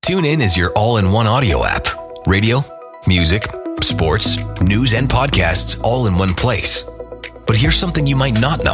TuneIn is your all-in-one audio app. Radio, music, sports, news, and podcasts all in one place. But here's something you might not know.